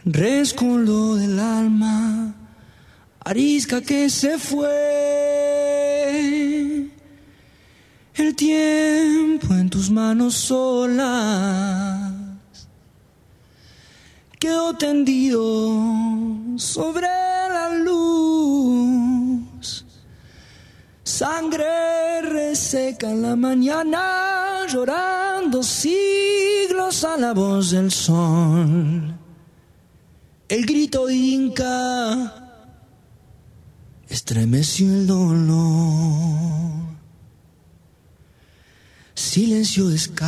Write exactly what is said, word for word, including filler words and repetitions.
rescoldo del alma, arisca que se fue, el tiempo en tus manos solas quedó tendido sobre la luz, sangre reseca en la mañana, llorando siglos a la voz del sol. El grito inca estremeció el dolor. Silencio de escala.